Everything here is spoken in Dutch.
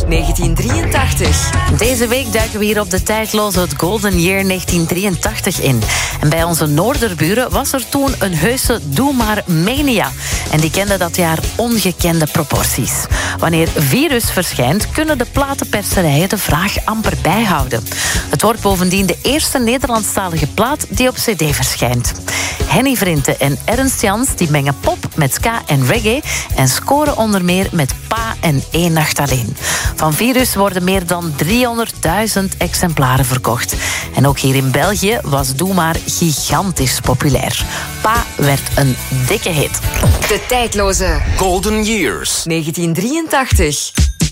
1983. Deze week duiken we hier op de tijdloze het Golden Year 1983 in. En bij onze Noorderburen was er toen een heuse Doe maar mania. En die kende dat jaar ongekende proporties. Wanneer Virus verschijnt, kunnen de platenperserijen de vraag amper bijhouden. Het wordt bovendien de eerste Nederlandstalige plaat die op cd verschijnt. Henny Vrienden en Ernst Jans die mengen pop met ska en reggae en scoren onder meer met Pa en Eén Nacht Alleen. Van Virus worden meer dan 300.000 exemplaren verkocht. En ook hier in België was Doe maar gigantisch populair. Pa werd een dikke hit. De tijdloze Golden Years. 1983.